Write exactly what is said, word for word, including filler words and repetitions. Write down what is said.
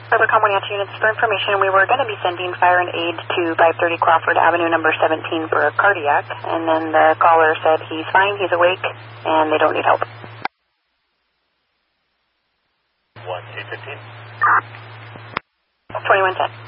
Rivercom one Yacht units for information. We were going to be sending fire and aid to five thirty Crawford Avenue, number seventeen, for a cardiac, and then the caller said he's fine, he's awake, and they don't need help. one eight fifteen. twenty-one ten.